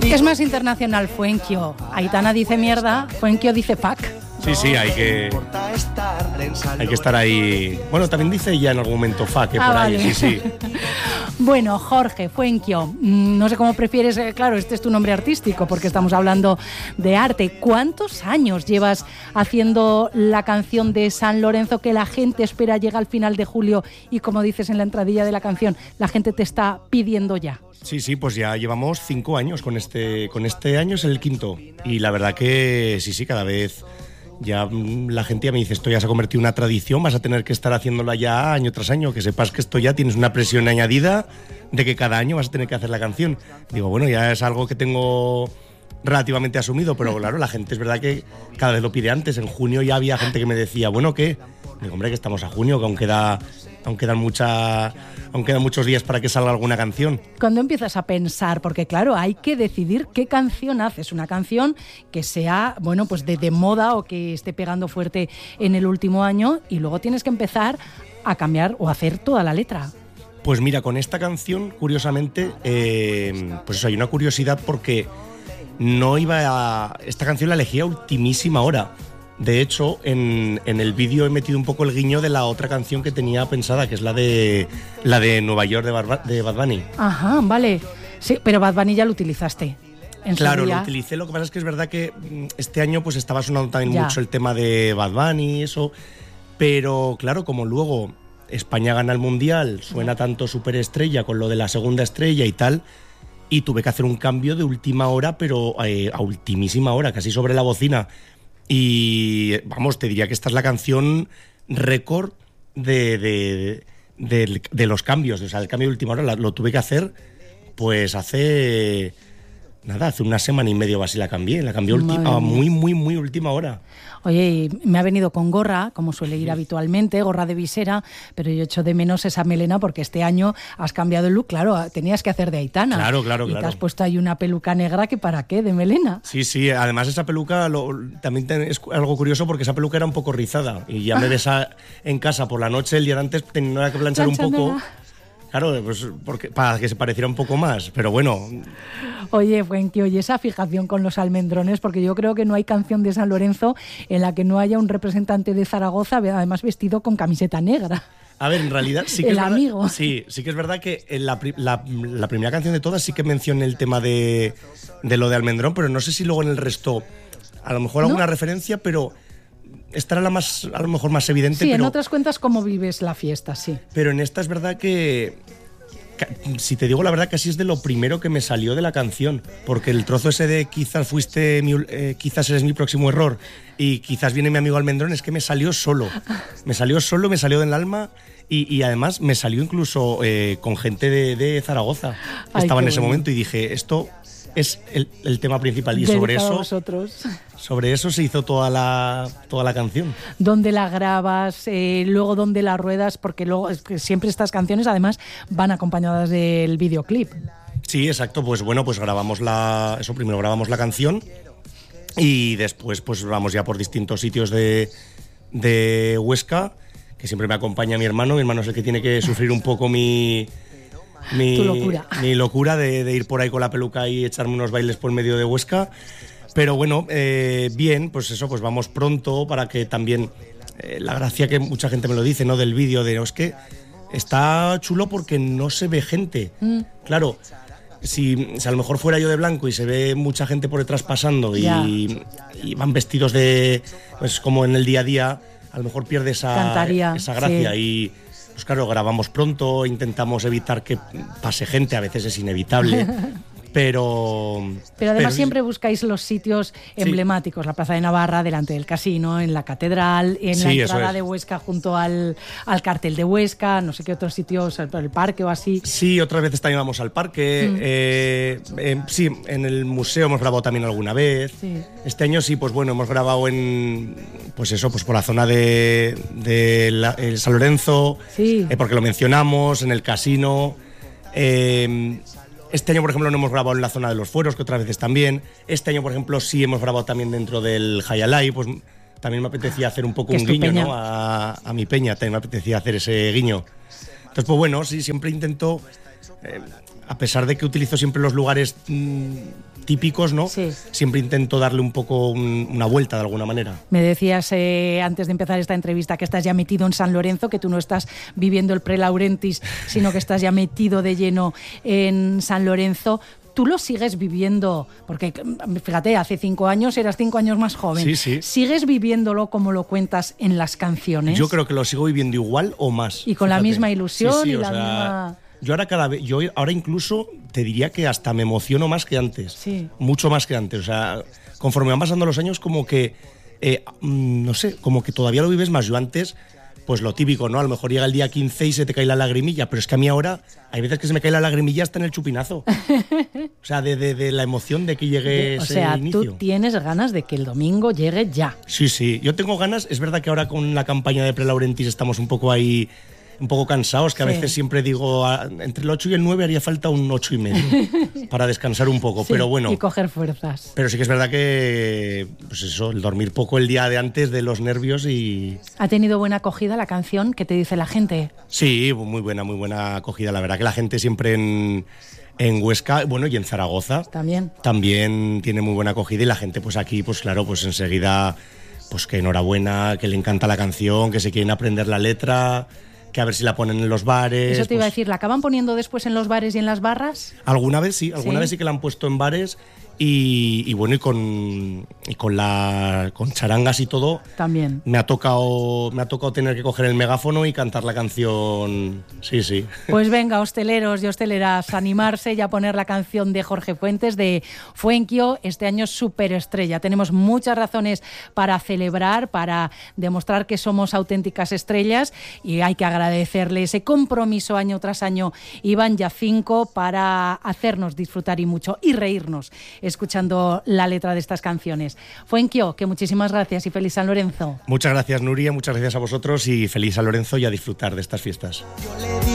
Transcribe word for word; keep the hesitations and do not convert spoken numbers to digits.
Es más internacional Fuenquio. Aitana dice mierda, Fuenquio dice fuck. Sí, sí, hay que hay que estar ahí. Bueno, también dice ella en algún momento fuck, que ah, por vale. ahí, sí, sí. Bueno, Jorge Fuenquio, no sé cómo prefieres, claro, este es tu nombre artístico porque estamos hablando de arte. ¿Cuántos años llevas haciendo la canción de San Lorenzo que la gente espera llega al final de julio y, como dices en la entradilla de la canción, la gente te está pidiendo ya? Sí, sí, pues ya llevamos cinco años con este, con este año es el quinto. Y la verdad que sí, sí, cada vez ya la gente ya me dice, esto ya se ha convertido en una tradición, vas a tener que estar haciéndola ya año tras año, que sepas que esto ya tienes una presión añadida de que cada año vas a tener que hacer la canción. Digo, bueno, ya es algo que tengo relativamente asumido, pero claro, la gente es verdad que cada vez lo pide antes. En junio ya había gente que me decía, bueno, ¿qué? Digo, hombre, que estamos a junio, que aún queda, aún quedan mucha, aún quedan muchos días para que salga alguna canción. ¿Cuándo empiezas a pensar? Porque claro, hay que decidir qué canción haces. Una canción que sea, bueno, pues de, de moda o que esté pegando fuerte en el último año, y luego tienes que empezar a cambiar o hacer toda la letra. Pues mira, con esta canción, curiosamente, eh, pues eso, hay una curiosidad porque no iba a... Esta canción la elegí a ultimísima hora. De hecho, en, en el vídeo he metido un poco el guiño de la otra canción que tenía pensada, que es la de la de Nueva York de, Bar, de Bad Bunny. Ajá, vale. Sí, pero Bad Bunny ya lo utilizaste. En claro, lo utilicé. Lo que pasa es que es verdad que este año pues estaba sonando también ya mucho el tema de Bad Bunny y eso. Pero claro, como luego España gana el Mundial, suena tanto Superestrella con lo de la segunda estrella y tal, y tuve que hacer un cambio de última hora, pero eh, a ultimísima hora, casi sobre la bocina. Y vamos, te diría que esta es la canción récord de, de, de, de, de los cambios. O sea, el cambio de última hora lo, lo tuve que hacer pues hace... Nada, hace una semana y media o así la cambié. La cambié ulti- a muy, muy, muy última hora. Oye, me ha venido con gorra, como suele ir habitualmente, gorra de visera, pero yo echo de menos esa melena porque este año has cambiado el look. Claro, tenías que hacer de Aitana. Claro, claro, y claro. Y te has puesto ahí una peluca negra que ¿para qué? De melena. Sí, sí. Además esa peluca lo, también es algo curioso porque esa peluca era un poco rizada. Y ya me ves a, en casa por la noche, el día de antes tenía que planchar Plancha un poco... nada. Claro, pues porque, para que se pareciera un poco más, pero bueno. Oye, Fuenquio, oye, esa fijación con los almendrones, porque yo creo que no hay canción de San Lorenzo en la que no haya un representante de Zaragoza, además vestido con camiseta negra. A ver, en realidad sí que el es verdad, amigo. Sí, sí que es verdad que en la, la, la primera canción de todas sí que mencioné el tema de, de lo de almendrón, pero no sé si luego en el resto, a lo mejor alguna ¿No? referencia, pero... Esta era la más, a lo mejor más evidente. Sí, pero, en otras cuentas cómo vives la fiesta, sí. Pero en esta es verdad que, que, si te digo la verdad, casi es de lo primero que me salió de la canción. Porque el trozo ese de quizás fuiste, mi, eh, quizás eres mi próximo error y quizás viene mi amigo Almendrón, es que me salió solo. Me salió solo, me salió del alma y, y además me salió incluso eh, con gente de, de Zaragoza que Ay, estaba en ese bueno. momento y dije, esto... es el, el tema principal y Dedicado sobre eso a vosotros. Sobre eso se hizo toda la toda la canción. ¿Dónde la grabas? Eh, luego ¿dónde la ruedas? Porque luego es que siempre estas canciones además van acompañadas del videoclip. Sí, exacto. Pues bueno, pues grabamos la eso primero grabamos la canción y después pues vamos ya por distintos sitios de de Huesca, que siempre me acompaña mi hermano. Mi hermano es el que tiene que sufrir un poco mi Mi locura, mi locura de, de ir por ahí con la peluca y echarme unos bailes por medio de Huesca. Pero bueno, eh, bien, pues eso, pues vamos pronto para que también eh, la gracia que mucha gente me lo dice, ¿no? Del vídeo, de no, es que está chulo porque no se ve gente. Mm. Claro, si, si a lo mejor fuera yo de blanco y se ve mucha gente por detrás pasando y, y van vestidos de, pues como en el día a día, a lo mejor pierde esa, Cantaría, esa gracia sí. y... Pues claro, grabamos pronto, intentamos evitar que pase gente, a veces es inevitable, pero... Pero además pero, siempre buscáis los sitios emblemáticos, sí. La Plaza de Navarra, delante del casino, en la Catedral, en sí, la entrada es. de Huesca junto al, al cartel de Huesca, no sé qué otros sitios, el parque o así. Sí, otras veces también vamos al parque, mm. eh, eh, sí, en el museo hemos grabado también alguna vez. Sí. Este año sí, pues bueno, hemos grabado en, pues eso, pues por la zona de, de la, el San Lorenzo, sí. eh, porque lo mencionamos, en el casino. Eh, Este año, por ejemplo, no hemos grabado en la zona de los fueros, que otras veces también. Este año, por ejemplo, sí hemos grabado también dentro del Hayalay, pues también me apetecía hacer un poco un guiño, ¿no? a, a mi peña, también me apetecía hacer ese guiño. Entonces, pues bueno, sí, siempre intento, eh, a pesar de que utilizo siempre los lugares mmm, típicos, ¿no? Sí. Siempre intento darle un poco un, una vuelta de alguna manera. Me decías eh, antes de empezar esta entrevista que estás ya metido en San Lorenzo, que tú no estás viviendo el pre-Laurentiis, sino que estás ya metido de lleno en San Lorenzo. ¿Tú lo sigues viviendo? Porque, fíjate, hace cinco años eras cinco años más joven. Sí, sí. ¿Sigues viviéndolo como lo cuentas en las canciones? Yo creo que lo sigo viviendo igual o más. Y con fíjate. La misma ilusión sí, sí, y o la sea, misma... Yo ahora cada vez, yo ahora incluso te diría que hasta me emociono más que antes. Sí. Mucho más que antes. O sea, conforme van pasando los años, como que, eh, no sé, como que todavía lo vives más. Yo antes, pues lo típico, ¿no? A lo mejor llega el día quince y se te cae la lagrimilla, pero es que a mí ahora hay veces que se me cae la lagrimilla hasta en el chupinazo. O sea, de, de, de la emoción de que llegue o ese sea, inicio. tú tienes ganas de que el domingo llegue ya. Sí, sí, yo tengo ganas. Es verdad que ahora con la campaña de Pre-Laurentiis estamos un poco ahí, un poco cansados, que a sí. veces siempre digo, a, entre el ocho y el nueve haría falta un ocho y medio para descansar un poco, Sí, pero bueno. y coger fuerzas. Pero sí que es verdad que, pues eso, el dormir poco el día de antes de los nervios y... ¿Ha tenido buena acogida la canción? ¿Qué te dice la gente? Sí, muy buena, muy buena acogida. La verdad que la gente siempre en, en Huesca, bueno, y en Zaragoza También. también tiene muy buena acogida, y la gente pues aquí, pues claro, pues enseguida, pues que enhorabuena, que le encanta la canción, que se quieren aprender la letra, que a ver si la ponen en los bares. Eso te iba pues, a decir, ¿la acaban poniendo después en los bares y en las barras? Alguna vez sí, alguna ¿Sí? vez sí que la han puesto en bares. Y, y bueno, y con, y con la con charangas y todo, También. me ha tocado me ha tocado tener que coger el megáfono y cantar la canción. Sí, sí. Pues venga, hosteleros y hosteleras, animarse y a poner la canción de Jorge Fuentes, de Fuenquio, este año superestrella. Tenemos muchas razones para celebrar, para demostrar que somos auténticas estrellas, y hay que agradecerle ese compromiso año tras año, Iván Yacinco, para hacernos disfrutar y mucho y reírnos escuchando la letra de estas canciones. Fuenquio, que muchísimas gracias y feliz San Lorenzo. Muchas gracias, Nuria, muchas gracias a vosotros y feliz San Lorenzo, y a disfrutar de estas fiestas.